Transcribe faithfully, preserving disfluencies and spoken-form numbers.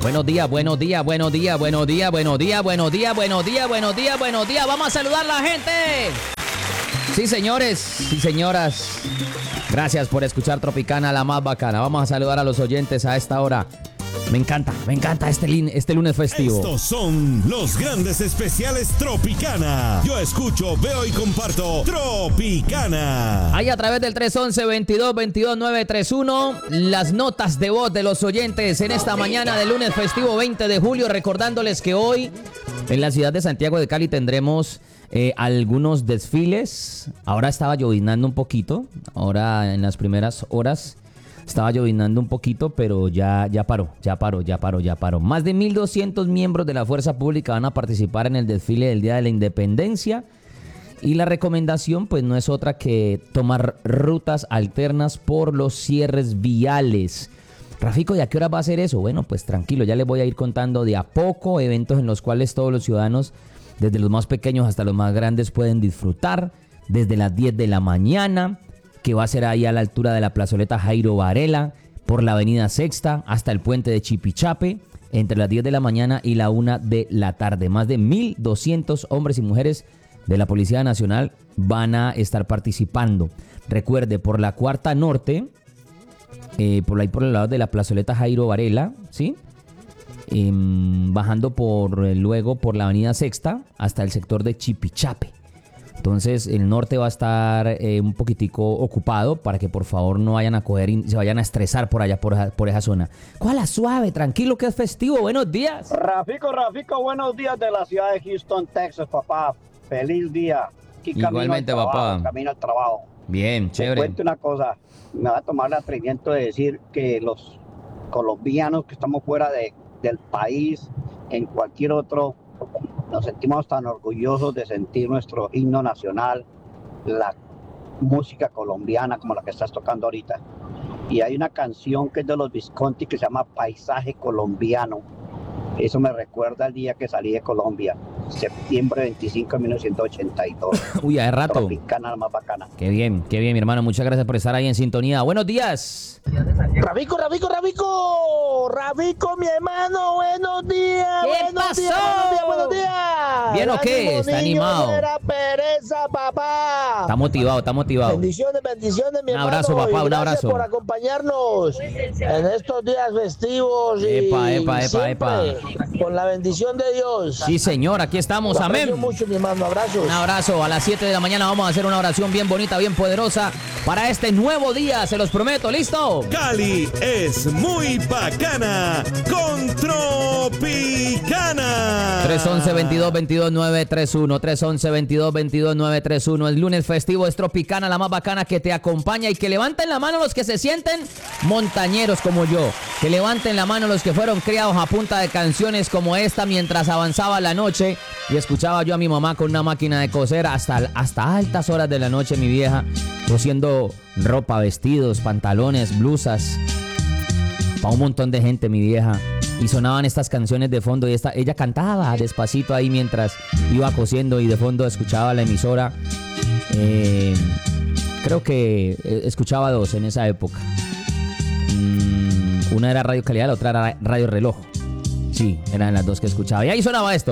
Buenos días, buenos días, buenos días, buenos días, buenos días, buenos días, buenos días, buenos días, buenos días. Vamos a saludar a la gente. Sí, señores, sí, señoras. Gracias por escuchar Tropicana, la más bacana. Vamos a saludar a los oyentes a esta hora. Me encanta, me encanta este, lin- este lunes festivo. Estos son los grandes especiales Tropicana. Yo escucho, veo y comparto Tropicana. Ahí a través del tres once, veintidós veintidós, nueve treinta y uno, las notas de voz de los oyentes en esta mañana del lunes festivo veinte de julio. Recordándoles que hoy en la ciudad de Santiago de Cali tendremos eh, algunos desfiles. Ahora estaba lloviznando un poquito, ahora en las primeras horas estaba lloviznando un poquito, pero ya, ya paró, ya paró, ya paró, ya paró. Más de mil doscientos miembros de la Fuerza Pública van a participar en el desfile del Día de la Independencia. Y la recomendación, pues, no es otra que tomar rutas alternas por los cierres viales. Rafico, ¿y a qué hora va a ser eso? Bueno, pues tranquilo, ya les voy a ir contando de a poco eventos en los cuales todos los ciudadanos, desde los más pequeños hasta los más grandes, pueden disfrutar. Desde las diez de la mañana, que va a ser ahí a la altura de la plazoleta Jairo Varela, por la avenida Sexta hasta el puente de Chipichape, entre las diez de la mañana y la una de la tarde. Más de mil doscientos hombres y mujeres de la Policía Nacional van a estar participando. Recuerde, por la Cuarta Norte, eh, por ahí por el lado de la plazoleta Jairo Varela, ¿sí? Eh, bajando por eh, luego por la avenida Sexta hasta el sector de Chipichape. Entonces el norte va a estar eh, un poquitico ocupado para que por favor no vayan a coger y se vayan a estresar por allá, por, por esa zona. ¿Cuál? Suave, tranquilo, que es festivo. Buenos días. Rafico, Rafico, buenos días de la ciudad de Houston, Texas, papá. Feliz día. Aquí Igualmente, camino al trabajo, papá. Camino al trabajo. Bien, Te chévere. cuento una cosa. Me va a tomar el atrevimiento de decir que los colombianos que estamos fuera de, del país, en cualquier otro, nos sentimos tan orgullosos de sentir nuestro himno nacional, la música colombiana como la que estás tocando ahorita. Y hay una canción que es de los Visconti que se llama Paisaje Colombiano. Eso me recuerda al día que salí de Colombia, septiembre veinticinco de mil novecientos ochenta y dos. Uy, hace rato. Tropicana, la más bacana. Qué bien, qué bien, mi hermano. Muchas gracias por estar ahí en sintonía. Buenos días. Rafico, Rafico, Rafico, Rafico, mi hermano, buenos días. ¿Qué buenos pasó? Días, buenos días, buenos días. ¿Bien o qué? Ánimo, Está niño, animado. Era pereza, papá. Está motivado, está motivado. Bendiciones, bendiciones, mi Un hermano. abrazo, papá, y un gracias abrazo. por acompañarnos en estos días festivos y Epa, epa, epa, siempre epa. con la bendición de Dios. Sí, señor, aquí estamos. Lo aprecio Amén. mucho, mi hermano. Abrazos. Un abrazo. A las siete de la mañana vamos a hacer una oración bien bonita, bien poderosa para este nuevo día. Se los prometo. ¿Listo? Cali es muy bacana con Tropicana. tres once, veintidós veintidós, nueve treinta y uno. tres once, veintidós veintidós, nueve treinta y uno. El lunes festivo es Tropicana, la más bacana que te acompaña. Y que levanten la mano los que se sienten montañeros como yo. Que levanten la mano los que fueron criados a punta de canciones como esta mientras avanzaba la noche. Y escuchaba yo a mi mamá con una máquina de coser hasta, hasta altas horas de la noche, mi vieja, cosiendo ropa, vestidos, pantalones, blusas. Para un montón de gente, mi vieja. Y sonaban estas canciones de fondo y esta, ella cantaba despacito ahí mientras iba cosiendo y de fondo escuchaba la emisora. Eh, creo que eh, escuchaba dos en esa época. Mm, una era Radio Calidad, la otra era Radio Reloj. Sí, eran las dos que escuchaba. Y ahí sonaba esto.